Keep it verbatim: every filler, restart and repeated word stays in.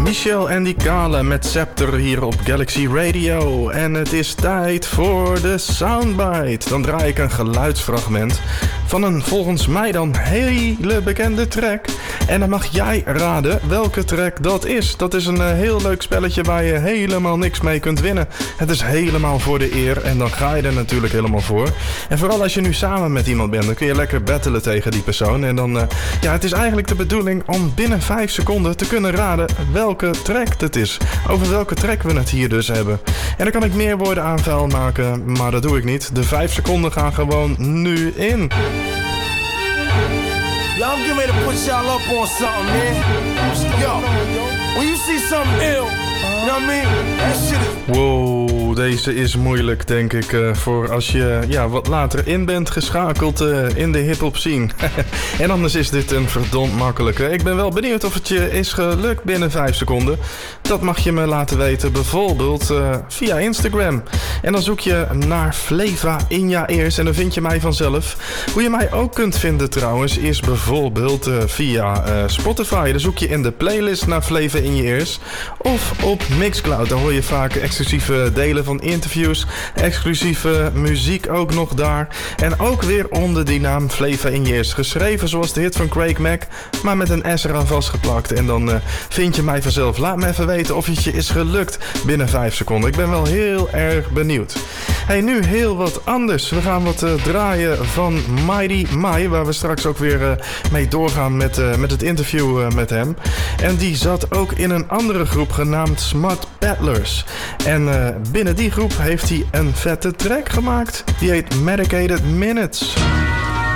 Michel en die Kale met Scepter hier op Galaxy Radio. En het is tijd voor de Soundbite. Dan draai ik een geluidsfragment van een volgens mij dan hele bekende track. En dan mag jij raden welke track dat is. Dat is een uh, heel leuk spelletje waar je helemaal niks mee kunt winnen. Het is helemaal voor de eer en dan ga je er natuurlijk helemaal voor. En vooral als je nu samen met iemand bent, dan kun je lekker battelen tegen die persoon. En dan, uh, ja, het is eigenlijk de bedoeling om binnen vijf seconden te kunnen raden welke track het is. Over welke track we het hier dus hebben. En dan kan ik meer woorden aan vuil maken, maar dat doe ik niet. De vijf seconden gaan gewoon nu in. Yo, I'm getting ready to put y'all up on something, man. Yo, when you see something ill, you know what I mean? That shit is... Wow, deze is moeilijk, denk ik, uh, voor als je ja, wat later in bent geschakeld uh, in de hip-hop scene. En anders is dit een verdomd makkelijke. Ik ben wel benieuwd of het je is gelukt binnen vijf seconden. Dat mag je me laten weten, bijvoorbeeld uh, via Instagram. En dan zoek je naar Flava in je ears en dan vind je mij vanzelf. Hoe je mij ook kunt vinden trouwens, is bijvoorbeeld uh, via uh, Spotify. Dan zoek je in de playlist naar Flava in je ears. Of op Mixcloud, daar hoor je vaak exclusieve delen van interviews, exclusieve muziek ook nog daar. En ook weer onder die naam Flava in je ears. Geschreven zoals de hit van Craig Mack, maar met een S eraan vastgeplakt. En dan uh, vind je mij vanzelf. Laat me even weten of het je is gelukt binnen vijf seconden. Ik ben wel heel erg benieuwd. Hey, nu heel wat anders. We gaan wat uh, draaien van Mighty Mai, waar we straks ook weer uh, mee doorgaan met, uh, met het interview uh, met hem. En die zat ook in een andere groep genaamd Smart Peddlers. En uh, binnen die groep heeft hij een vette track gemaakt. Die heet Medicated Minutes.